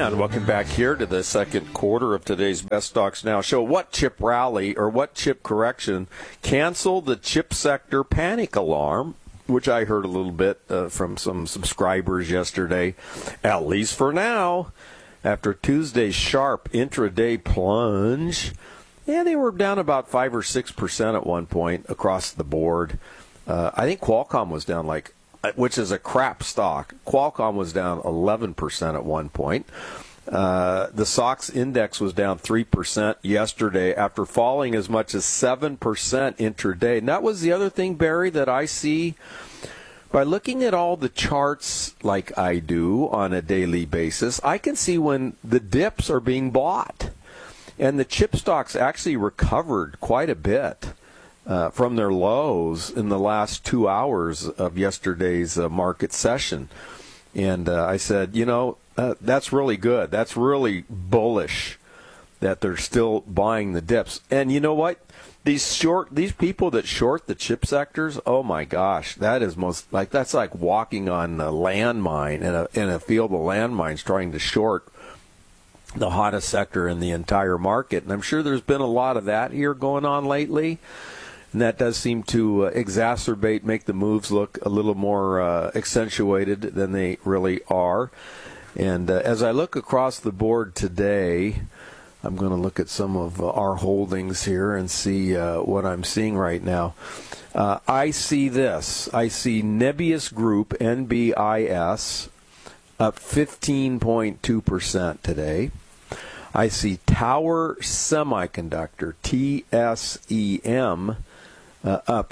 And welcome back here to the second quarter of today's Best Stocks Now show. What chip rally or what chip correction canceled the chip sector panic alarm, which I heard a little bit from some subscribers yesterday, at least for now, after Tuesday's sharp intraday plunge. Yeah, they were down about 5 or 6% at one point across the board. I think Qualcomm was down which is a crap stock. Qualcomm was down 11% at one point. The SOX index was down 3% yesterday after falling as much as 7% intraday. And that was the other thing, Barry, that I see by looking at all the charts like I do on a daily basis. I can see when the dips are being bought. And the chip stocks actually recovered quite a bit from their lows in the last 2 hours of yesterday's market session. And I said, that's really good. That's really bullish that they're still buying the dips. And you know what? These people that short the chip sectors, oh my gosh, that's like walking on a landmine in a field of landmines trying to short the hottest sector in the entire market. And I'm sure there's been a lot of that here going on lately. And that does seem to make the moves look a little more accentuated than they really are. And as I look across the board today, I'm going to look at some of our holdings here and see what I'm seeing right now. I see this. I see Nebius Group, NBIS, up 15.2% today. I see Tower Semiconductor, TSEM, up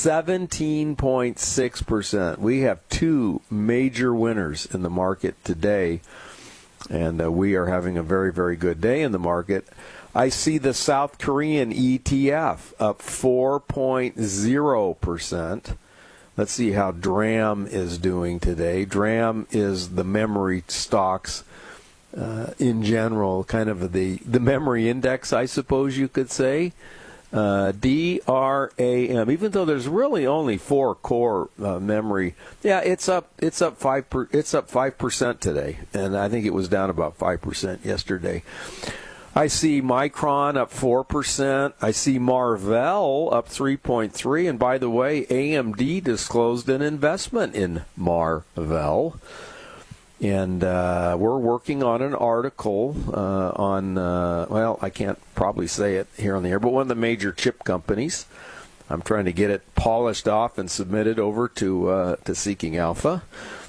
17.6%. We have two major winners in the market today, and we are having a very, very good day in the market. I see the South Korean ETF up 4.0%. Let's see how DRAM is doing today. DRAM is the memory stocks in general, kind of the memory index, I suppose you could say. DRAM, even though there's really only 4 core memory, it's up 5% today, and I think it was down about 5% yesterday. I see Micron up 4%. I see Marvell up 3.3%. And by the way, AMD disclosed an investment in Marvell. And we're working on an article I can't probably say it here on the air, but one of the major chip companies. I'm trying to get it polished off and submitted over to Seeking Alpha.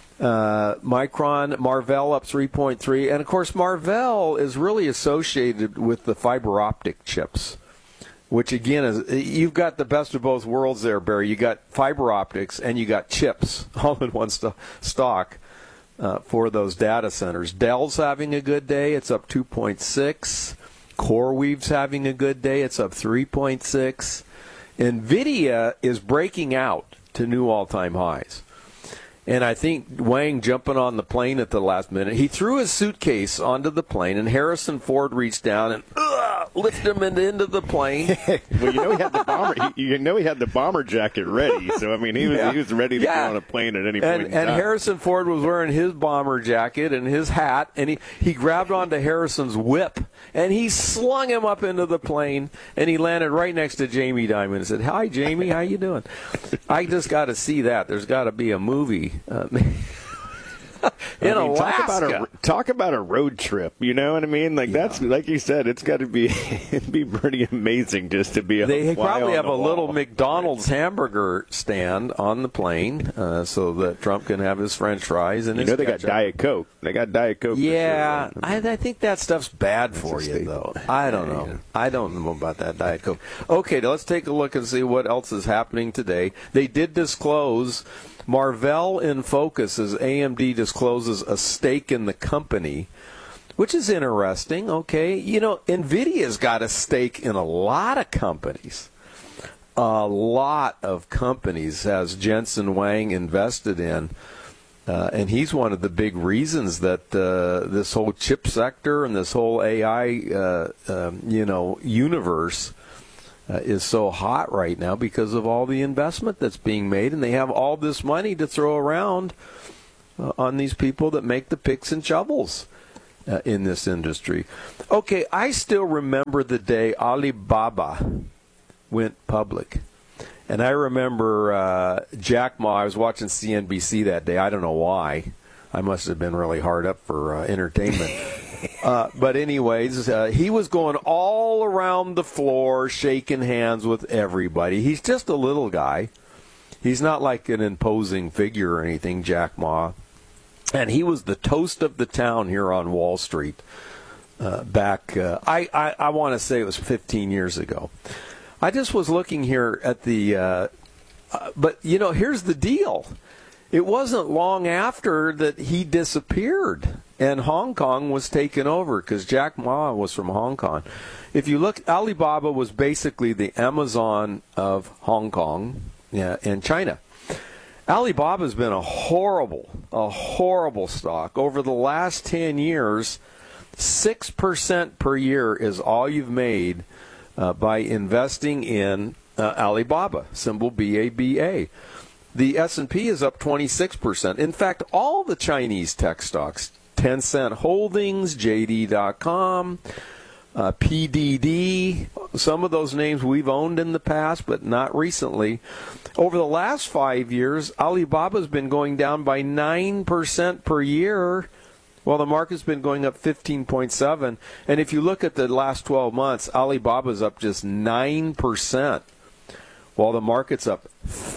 Marvell up 3.3%. And, of course, Marvell is really associated with the fiber optic chips, which, again, is you've got the best of both worlds there, Barry. You got fiber optics and you got chips all in one stock. For those data centers. Dell's having a good day. It's up 2.6%. CoreWeave's having a good day. It's up 3.6%. NVIDIA is breaking out to new all-time highs. And I think Wang jumping on the plane at the last minute, he threw his suitcase onto the plane, and Harrison Ford reached down and lifted him into the plane. Well, he had the bomber. He had the bomber jacket ready. So I mean, he was ready to go on a plane at any point. And Harrison Ford was wearing his bomber jacket and his hat, and he grabbed onto Harrison's whip and he slung him up into the plane, and he landed right next to Jamie Dimon and said, "Hi, Jamie, how you doing?" I just got to see that. There's got to be a movie. Alaska. Talk about a road trip. You know what I mean? That's like you said. It's got to be it'd be pretty amazing just to be able They to fly probably on have the a wall. little McDonald's hamburger stand on the plane so that Trump can have his French fries and his they got ketchup. Diet Coke. They got Diet Coke. Yeah, for sure. I think that stuff's bad for you, though. I don't know. Yeah. I don't know about that Diet Coke. Okay, let's take a look and see what else is happening today. They did disclose Marvell in focus as AMD discloses a stake in the company, which is interesting. Okay, NVIDIA's got a stake in a lot of companies. A lot of companies has Jensen Huang invested in. And he's one of the big reasons that this whole chip sector and this whole AI, universe is so hot right now because of all the investment that's being made, and they have all this money to throw around on these people that make the picks and shovels. in this industry. Okay, I still remember the day Alibaba went public. And I remember Jack Ma, I was watching CNBC that day. I don't know why. I must have been really hard up for entertainment. But anyways, he was going all around the floor, shaking hands with everybody. He's just a little guy. He's not like an imposing figure or anything, Jack Ma. And he was the toast of the town here on Wall Street back, I want to say it was 15 years ago. I just was looking here at the, but, here's the deal. It wasn't long after that he disappeared and Hong Kong was taken over because Jack Ma was from Hong Kong. If you look, Alibaba was basically the Amazon of Hong Kong and China. Alibaba's been a horrible stock. Over the last 10 years, 6% per year is all you've made by investing in Alibaba, symbol BABA. The S&P is up 26%. In fact, all the Chinese tech stocks, Tencent Holdings, JD.com, PDD, some of those names we've owned in the past, but not recently. Over the last 5 years, Alibaba's been going down by 9% per year, while the market's been going up 15.7%. And if you look at the last 12 months, Alibaba's up just 9%. While the market's up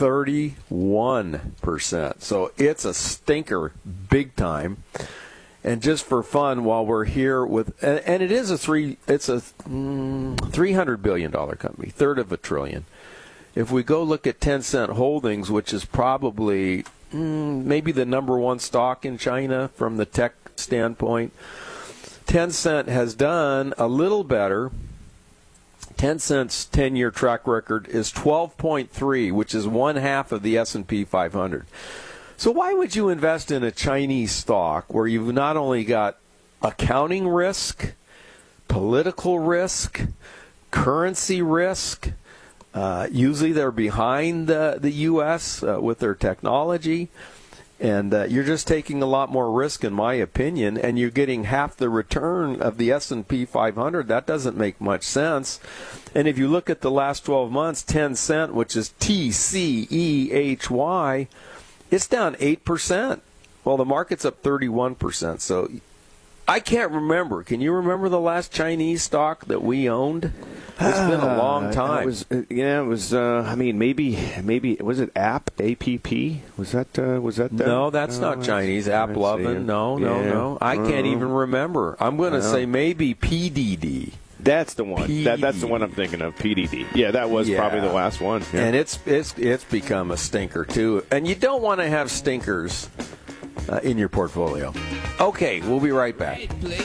31%. So it's a stinker big time. And just for fun, while we're here with, and it is it's a $300 billion company, third of a trillion. If we go look at Tencent Holdings, which is probably maybe the number one stock in China from the tech standpoint, Tencent has done a little better. Tencent's 10-year track record is 12.3, which is one half of the S&P 500. So why would you invest in a Chinese stock where you've not only got accounting risk, political risk, currency risk? Usually they're behind the U.S. With their technology. And you're just taking a lot more risk, in my opinion, and you're getting half the return of the S&P 500. That doesn't make much sense. And if you look at the last 12 months, Tencent, which is TCEHY, it's down 8%. Well, the market's up 31%. So I can't remember. Can you remember the last Chinese stock that we owned? It's been a long time. It was. I mean, maybe was it APP? Was that? No, that's not Chinese. AppLovin. No. I can't even remember. I'm going to say maybe PDD. That's the one. That's the one I'm thinking of. PDD. Yeah, that was probably the last one. Yeah. And it's become a stinker too. And you don't want to have stinkers in your portfolio. Okay, we'll be right back.